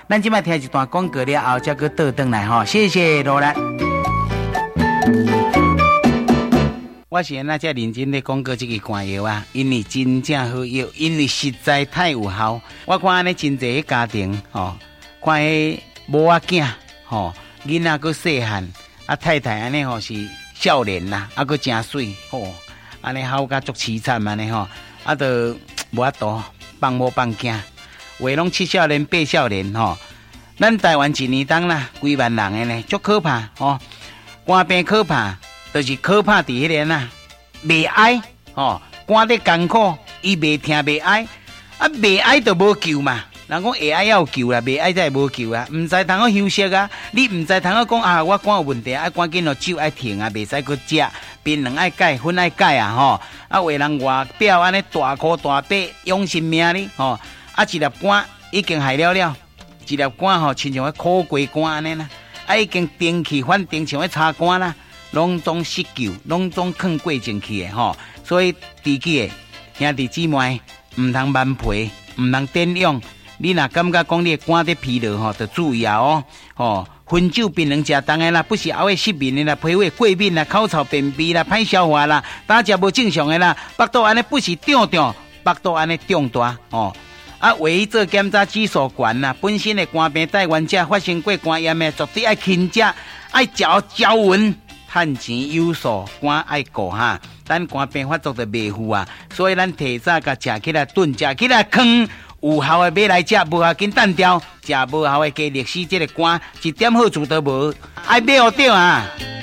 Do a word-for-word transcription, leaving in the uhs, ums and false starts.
咱即摆听一段广告了后，再去倒转来吼。谢谢罗兰。我是那遮认真咧广告这个肝药啊，因为真正好药，因为实在太有效。我看安尼真侪家庭吼，看迄某仔囝吼，囡仔佫细汉，啊太太安尼吼是少年啦，啊佫真水吼，安尼好甲足凄惨安尼吼，啊都无法度放某放囝，话拢七少年八少年吼。咱台湾一年当啦，几万人的呢，足可怕吼，肝病可怕。就是可怕伫迄个啊，袂哀吼，肝得艰苦，伊袂听袂哀，啊袂哀就无救嘛。人讲会哀要有救啦，袂哀才会无救啊。唔知通去休息啊，你唔知通去讲啊，我肝有问题，爱赶紧咯酒爱停啊，袂使去食，槟榔爱改，粉爱改啊吼。啊，为人外表安尼大箍大背，养性命哩吼。啊，一粒肝已经害了了，一粒肝吼，亲像迄苦瓜肝安尼啦，啊已经定去反定像迄插肝啦。拢总失救，拢总放过进去的吼，所以自己的兄弟姊妹唔通慢皮，唔通点用。你若感觉讲你的肝在疲劳吼，就注意啊哦吼。薰酒槟榔食当然啦，不是熬的失眠的啦，脾胃过敏啦，口臭便秘啦，歹消化啦，胆食无正常的啦，腹肚安尼不是胀胀，腹肚安尼胀大哦。啊，唯一做检查指数悬啦，本身的肝病带原者发生过肝炎的，绝对爱轻食，爱嚼嚼匀。趁钱有数，肝爱顾哈，咱肝病发作就袂赴啊，所以咱提早甲食起来炖，食起来坑，有效的买来食，无效紧单调，食无效的加历史，这个肝一点好处都无，爱买好着啊。